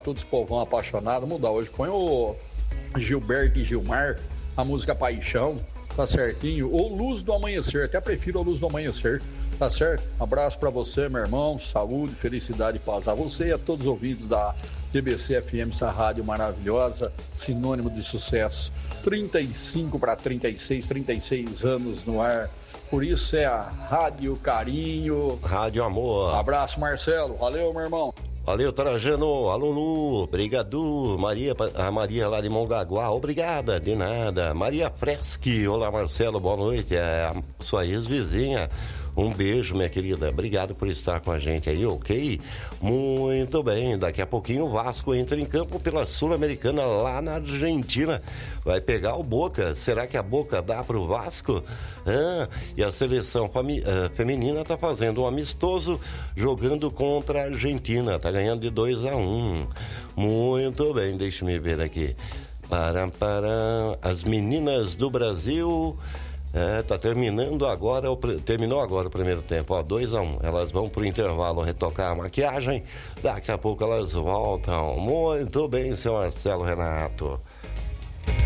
todos os povão apaixonado. Mudar hoje, põe o Gilberto e Gilmar, a música Paixão, tá certinho? Ou Luz do Amanhecer, até prefiro a Luz do Amanhecer, tá certo? Abraço pra você, meu irmão, saúde, felicidade e paz a você e a todos os ouvintes da TBC FM, essa rádio maravilhosa, sinônimo de sucesso. 35 para 36 anos no ar. Por isso é a Rádio Carinho. Rádio Amor. Abraço, Marcelo. Valeu, meu irmão. Valeu, Trajano. Alô, Lu. Obrigado. A Maria lá de Mongaguá. Obrigada. De nada. Maria Freschi. Olá, Marcelo. Boa noite. É a sua ex-vizinha. Um beijo, minha querida. Obrigado por estar com a gente aí, ok? Muito bem. Daqui a pouquinho o Vasco entra em campo pela Sul-Americana lá na Argentina. Vai pegar o Boca. Será que a Boca dá pro Vasco? E a seleção feminina tá fazendo um amistoso jogando contra a Argentina. Tá ganhando de 2-1. Muito bem, deixa-me ver aqui. As meninas do Brasil... tá terminou agora o primeiro tempo, 2-1. Elas vão pro intervalo retocar a maquiagem, daqui a pouco elas voltam. Muito bem, seu Marcelo Renato.